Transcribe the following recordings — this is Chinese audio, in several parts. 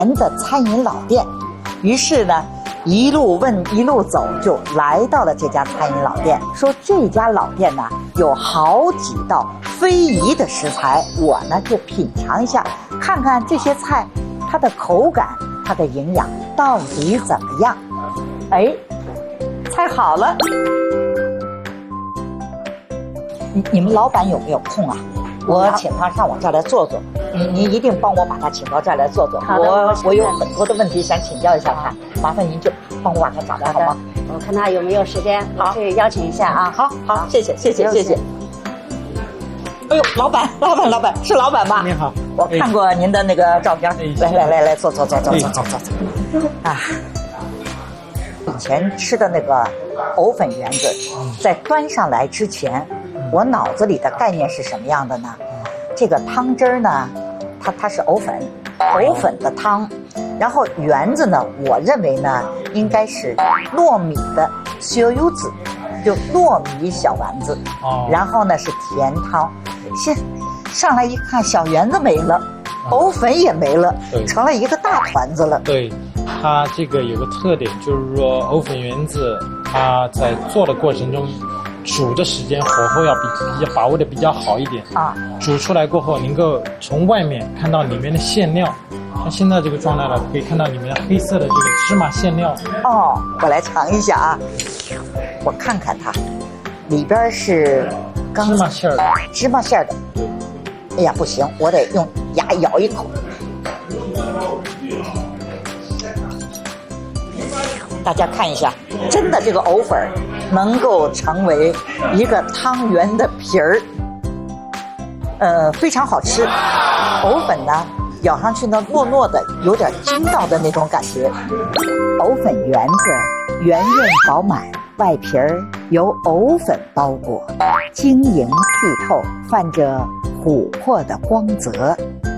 的餐饮老店。于是呢，一路问一路走，就来到了这家餐饮老店。说这家老店呢有好几道非遗的食材，我呢就品尝一下，看看这些菜它的口感、它的营养到底怎么样。哎，菜好了。你们老板有没有空啊？我请他上我这儿来坐坐。你一定帮我把他请到这儿来坐坐。我有很多的问题想请教一下他，麻烦您就帮我把他找来好吗？ 我看他有没有时间，我去邀请一下啊。 好，谢谢。哎呦，老板，是老板吧？ 你好， 我看过您的那个照片。来，坐。啊，以前吃的那个藕粉圆子，在端上来之前，我脑子里的概念是什么样的呢？这个汤汁儿呢，它是藕粉的汤，然后圆子呢，我认为呢应该是糯米的小柚子，就糯米小丸子，然后呢是甜汤。先上来一看，小圆子没了，藕粉也没了，成了一个大团子了。 对，它这个有个特点，就是说藕粉圆子，它在做的过程中，煮的时间火候要比较把握的比较好一点啊。煮出来过后，能够从外面看到里面的馅料，像现在这个状态了，可以看到里面的黑色的这个芝麻馅料。 我来尝一下啊，我看看它，里边是芝麻馅儿的。 对。哎呀，不行，我得用牙咬一口。大家看一下，真的这个藕粉能够成为一个汤圆的皮儿，非常好吃。藕粉呢，咬上去呢糯糯的，有点筋道的那种感觉。藕粉圆子圆润饱满，外皮儿由藕粉包裹，晶莹剔透，泛着琥珀的光泽。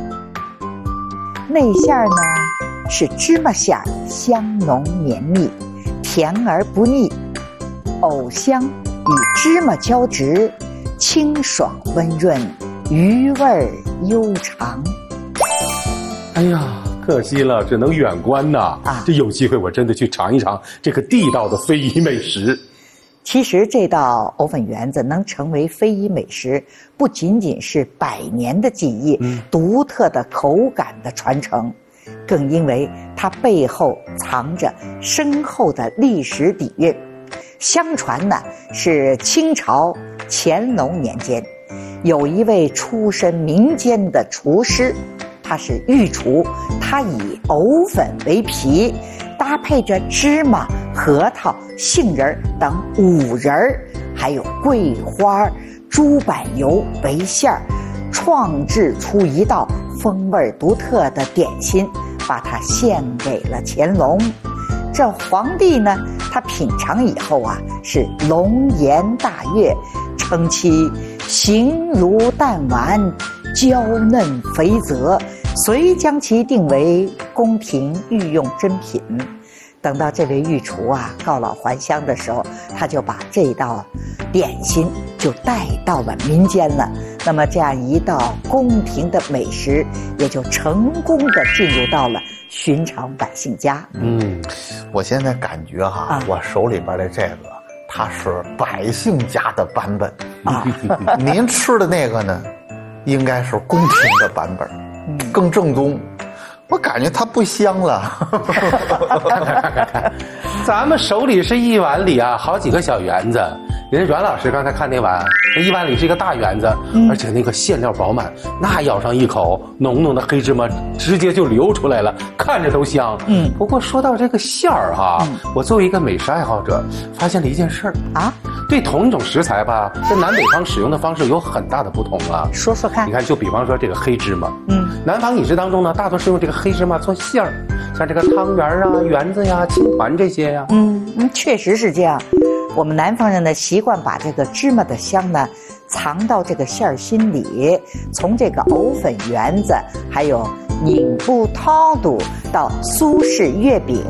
内馅呢是芝麻馅儿，香浓绵密，甜而不腻，藕香与芝麻交织，清爽温润，余味悠长。 哎呀，可惜了，只能远观呐！这有机会我真的去尝一尝这个地道的非遗美食。 其实这道藕粉圆子能成为非遗美食，不仅仅是百年的技艺、独特的口感的传承，更因为它背后藏着深厚的历史底蕴。相传呢，是清朝乾隆年间，有一位出身民间的厨师，他是御厨，他以藕粉为皮，搭配着芝麻、核桃、杏仁等五仁，还有桂花、猪板油为馅儿，创制出一道风味独特的点心，把它献给了乾隆。这皇帝呢，他品尝以后啊，是龙颜大悦，称其形如弹丸，娇嫩肥泽，遂将其定为宫廷御用珍品。等到这位御厨啊告老还乡的时候，他就把这道点心就带到了民间了。那么这样一道宫廷的美食，也就成功的进入到了寻常百姓家。 我现在感觉我手里边的这个，它是百姓家的版本啊。您吃的那个呢，应该是宫廷的版本，更正宗。我感觉它不香了。 看，咱们手里是一碗里啊，好几个小圆子。人家阮老师刚才看那碗，那一碗里是一个大圆子，而且那个馅料饱满，那咬上一口，浓浓的黑芝麻直接就流出来了，看着都香。不过说到这个馅儿我作为一个美食爱好者，发现了一件事儿啊。对同一种食材吧，这南北方使用的方式有很大的不同啊。 说说看。 你看，就比方说这个黑芝麻，南方饮食当中呢，大多是用这个黑芝麻做馅儿，像这个汤圆啊、圆子呀、青团这些呀。 确实是这样。我们南方人呢，习惯把这个芝麻的香呢藏到这个馅儿心里，从这个藕粉圆子，还有宁布汤肚到苏式月饼，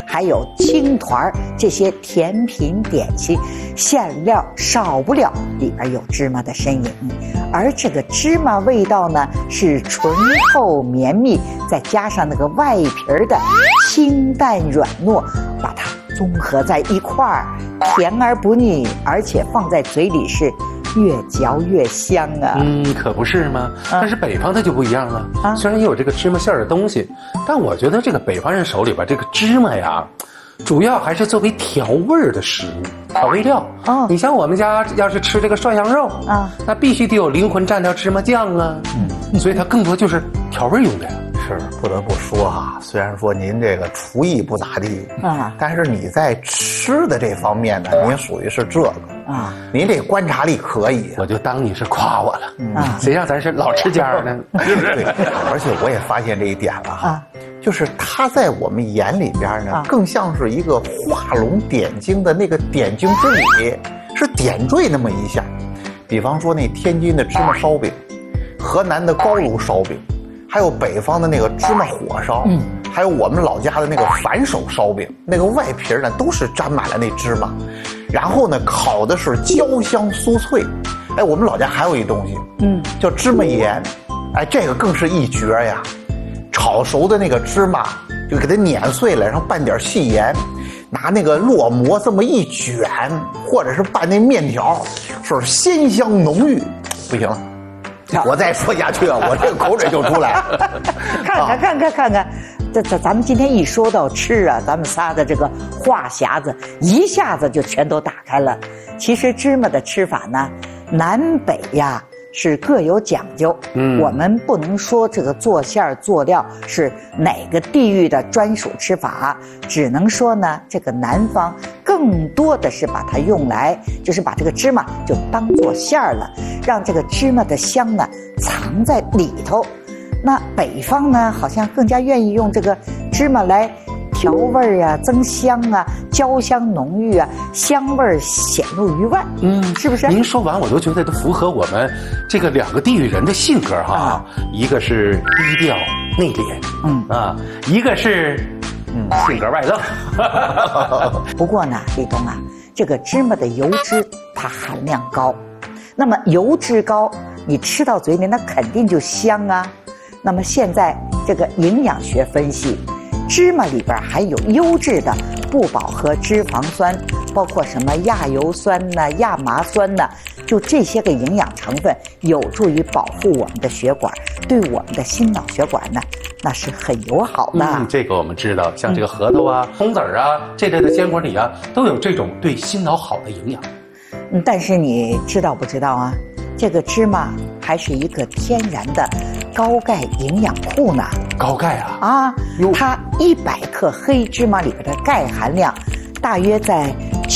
还有青团这些甜品点心，馅料少不了里边有芝麻的身影。而这个芝麻味道呢是醇厚绵密，再加上那个外皮的清淡软糯，把它综合在一块儿，甜而不腻，而且放在嘴里是越嚼越香啊！ 可不是吗？但是北方它就不一样了。虽然也有这个芝麻馅的东西，但我觉得这个北方人手里边这个芝麻呀，主要还是作为调味的食物，调味料。你像我们家要是吃这个涮羊肉啊，那必须得有灵魂蘸料芝麻酱啊。所以它更多就是调味用的呀。 是，不得不说哈，虽然说您这个厨艺不咋地但是你在吃的这方面呢，您属于是这个您这观察力可以我就当你是夸我了谁让咱是老吃家呢？ 对，而且我也发现这一点了就是它在我们眼里边呢，更像是一个画龙点睛的那个点睛之笔，是点缀那么一下。比方说那天津的芝麻烧饼，河南的高炉烧饼，还有北方的那个芝麻火烧，还有我们老家的那个反手烧饼，那个外皮呢都是沾满了那芝麻，然后呢烤的是焦香酥脆。我们老家还有一东西，叫芝麻盐，这个更是一绝呀。炒熟的那个芝麻就给它碾碎了，然后拌点细盐，拿那个烙馍这么一卷，或者是拌那面条，是鲜香浓郁。不行了，我再说下去我这个口水就出来了。 看看，咱们今天一说到吃啊，咱们仨的这个话匣子一下子就全都打开了。其实芝麻的吃法呢，南北呀是各有讲究，我们不能说这个做馅做料是哪个地域的专属吃法，只能说呢，这个南方更多的是把它用来，就是把这个芝麻就当做馅了，让这个芝麻的香呢藏在里头。那北方呢，好像更加愿意用这个芝麻来调味啊，增香啊，焦香浓郁啊，香味显露于外。是不是？ 您说完我都觉得都符合我们这个两个地域人的性格哈。一个是低调内敛，一个是性格外露。 不过呢，立冬啊，这个芝麻的油脂它含量高，那么油脂高，你吃到嘴里那肯定就香啊。那么现在这个营养学分析，芝麻里边含有优质的不饱和脂肪酸，包括什么亚油酸呢、亚麻酸呢，就这些个营养成分有助于保护我们的血管，对我们的心脑血管呢，那是很友好的。 这个我们知道，像这个核桃啊、红籽啊这类的坚果里啊，都有这种对心脑好的营养。 但是你知道不知道啊？这个芝麻还是一个天然的高钙营养库呢。 高钙啊！ 它100克黑芝麻里边的钙含量大约在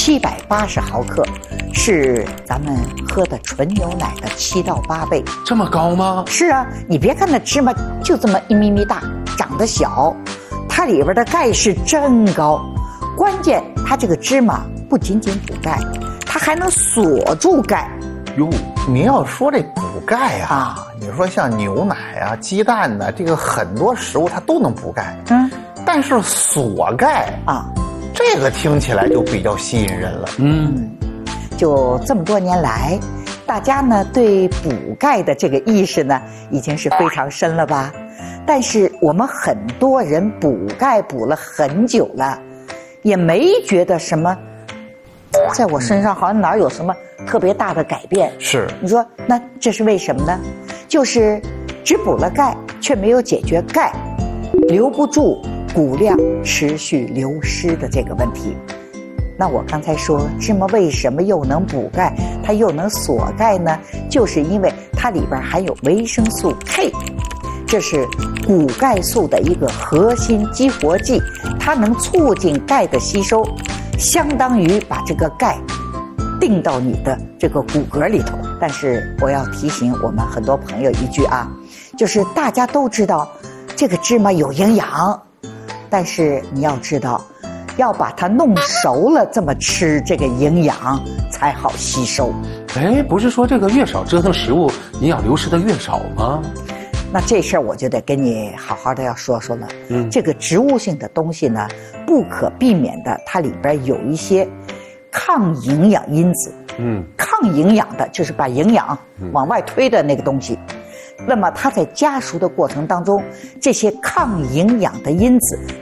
780毫克，是咱们喝的纯牛奶的7到8倍。 这么高吗？ 是啊，你别看那芝麻就这么1咪咪大，长得小，它里边的钙是真高。关键它这个芝麻不仅仅补钙，它还能锁住钙。 您要说这补钙你说像牛奶啊、鸡蛋呢，这个很多食物它都能补钙，但是锁钙这个听起来就比较吸引人了。 就这么多年来，大家呢对补钙的这个意识呢已经是非常深了吧？但是我们很多人补钙补了很久了，也没觉得什么，在我身上好像哪有什么特别大的改变。 是， 你说那这是为什么呢？就是只补了钙，却没有解决钙留不住骨量持续流失的这个问题。那我刚才说芝麻为什么又能补钙，它又能锁钙呢？就是因为它里边含有维生素 K， 这是骨钙素的一个核心激活剂，它能促进钙的吸收，相当于把这个钙定到你的这个骨骼里头。但是我要提醒我们很多朋友一句就是大家都知道这个芝麻有营养，但是你要知道要把它弄熟了这么吃，这个营养才好吸收。 不是说这个越少折腾食物营养流失的越少吗？ 那这事儿我就得跟你好好的要说说了。这个植物性的东西呢，不可避免的，它里边有一些抗营养因子。抗营养的就是把营养往外推的那个东西。那么它在加熟的过程当中，这些抗营养的因子